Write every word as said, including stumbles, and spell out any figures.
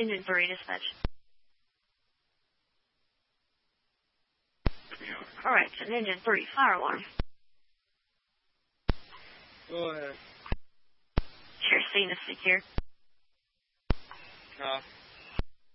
Engine three, dispatch. Alright, Engine three, fire alarm. Go ahead. Sure, scene is secure. Off.